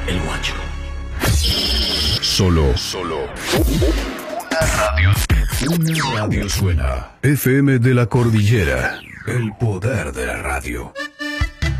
El Guacho. Solo una radio suena. FM de la Cordillera. El poder de la radio.